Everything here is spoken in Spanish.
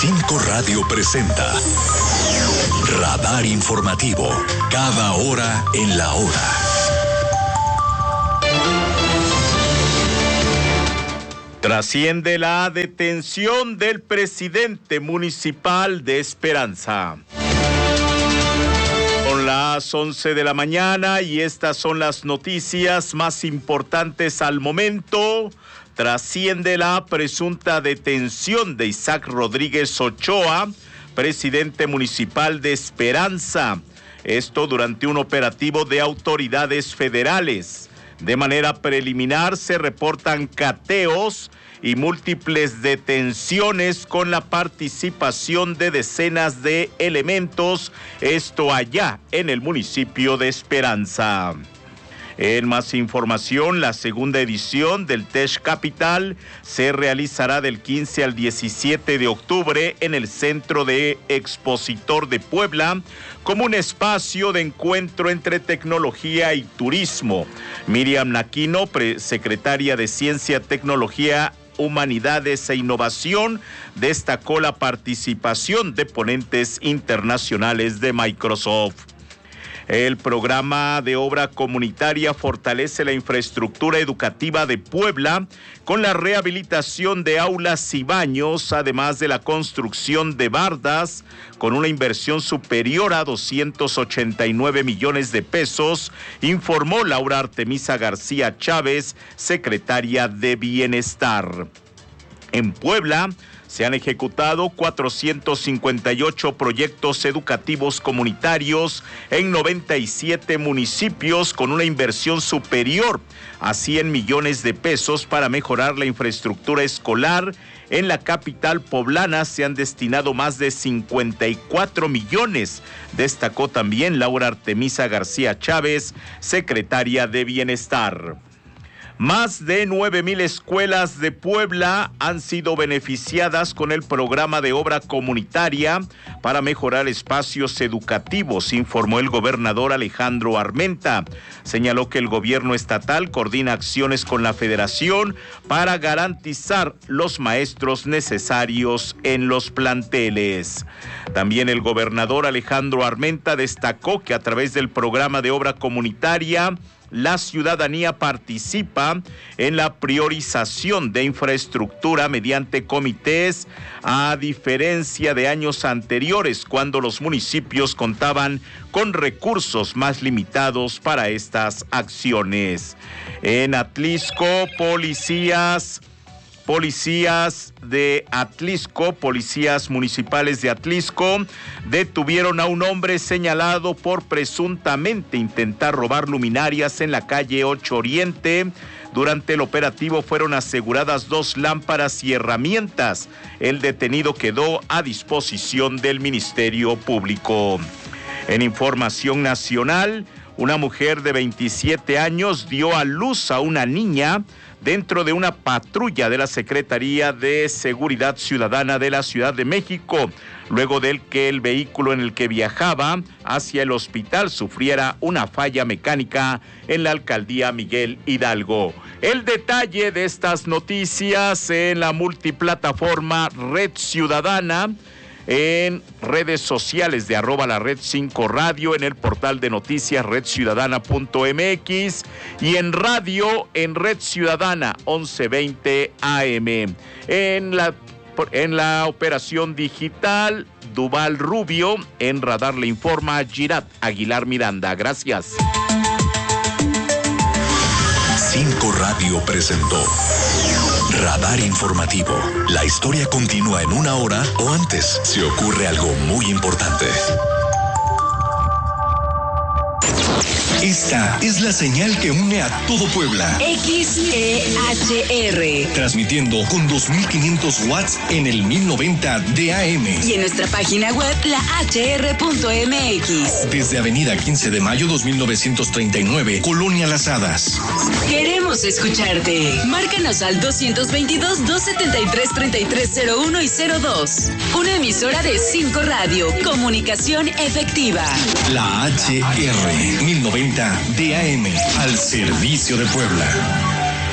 5 Radio presenta Radar Informativo, cada hora en la hora. Trasciende la detención del presidente municipal de Esperanza. Son las 11 de la mañana y estas son las noticias más importantes al momento. Trasciende la presunta detención de Isaac Rodríguez Ochoa, presidente municipal de Esperanza. Esto durante un operativo de autoridades federales. De manera preliminar se reportan cateos y múltiples detenciones con la participación de decenas de elementos, esto allá en el municipio de Esperanza. En más información, la segunda edición del TESH Capital se realizará del 15 al 17 de octubre en el Centro de Expositor de Puebla como un espacio de encuentro entre tecnología y turismo. Miriam Naquino, secretaria de Ciencia, Tecnología, Humanidades e Innovación, destacó la participación de ponentes internacionales de Microsoft. El programa de obra comunitaria fortalece la infraestructura educativa de Puebla con la rehabilitación de aulas y baños, además de la construcción de bardas con una inversión superior a 289 millones de pesos, informó Laura Artemisa García Chávez, secretaria de Bienestar. En Puebla se han ejecutado 458 proyectos educativos comunitarios en 97 municipios con una inversión superior a 100 millones de pesos para mejorar la infraestructura escolar. En la capital poblana se han destinado más de 54 millones, destacó también Laura Artemisa García Chávez, secretaria de Bienestar. Más de 9,000 escuelas de Puebla han sido beneficiadas con el programa de obra comunitaria para mejorar espacios educativos, informó el gobernador Alejandro Armenta. Señaló que el gobierno estatal coordina acciones con la federación para garantizar los maestros necesarios en los planteles. También el gobernador Alejandro Armenta destacó que a través del programa de obra comunitaria, la ciudadanía participa en la priorización de infraestructura mediante comités, a diferencia de años anteriores, cuando los municipios contaban con recursos más limitados para estas acciones. En Atlisco, policías de Atlisco, policías municipales de Atlisco, detuvieron a un hombre señalado por presuntamente intentar robar luminarias en la calle 8 Oriente. Durante el operativo fueron aseguradas 2 lámparas y herramientas. El detenido quedó a disposición del Ministerio Público. En información nacional, una mujer de 27 años dio a luz a una niña dentro de una patrulla de la Secretaría de Seguridad Ciudadana de la Ciudad de México, luego de que el vehículo en el que viajaba hacia el hospital sufriera una falla mecánica en la alcaldía Miguel Hidalgo. El detalle de estas noticias en la multiplataforma Red Ciudadana, en redes sociales de @lared5 radio, en el portal de noticias redciudadana.mx y en radio en Red Ciudadana 1120 AM. En la operación digital, Duval Rubio. En Radar le informa Girat Aguilar Miranda. Gracias. 5 Radio presentó Radar Informativo. La historia continúa en una hora o antes. Se ocurre algo muy importante. Esta es la señal que une a todo Puebla. XEHR. Transmitiendo con 2,500 watts en el 1090 de AM. Y en nuestra página web, lahr.mx. Desde Avenida 15 de Mayo 2939, Colonia Las Hadas. Queremos escucharte. Márcanos al 222-273-3301 y 02. Una emisora de 5 Radio. Comunicación efectiva. La HR 1090 DAM, al servicio de Puebla.